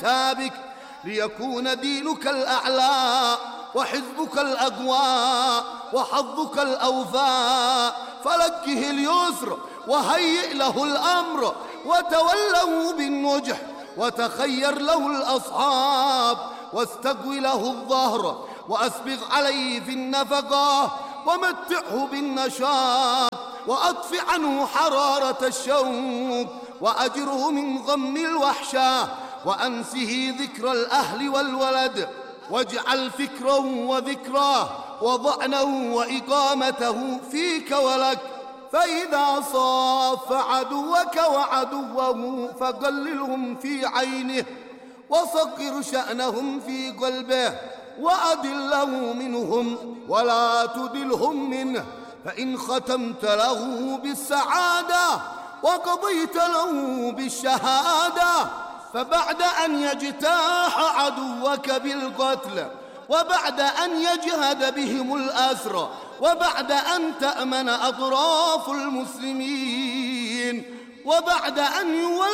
كتابك ليكون دينك الأعلى وحزبك الأقوى وحظك الأوفى، فلقه اليسر وهيئ له الأمر وتوله بالنجح، وتخير له الأصحاب واستقوي له الظهر، وأسبغ عليه في النفقة ومتعه بالنشاط، وأطفئ عنه حرارة الشوق، وأجره من غم الوحشة، وأنسه ذكر الأهل والولد، واجعل فكره وذكراه وضعنه وإقامته فيك ولك. فإذا صاف عدوك وعدوه فقللهم في عينه، وصغر شأنهم في قلبه، وأدله منهم ولا تدلهم منه. فإن ختمت له بالسعادة وقضيت له بالشهادة، فبعد أن يجتاح عدوك بالقتل، وبعد أن يجهد بهم الأسر، وبعد أن تأمن أطراف المسلمين، وبعد أن يولي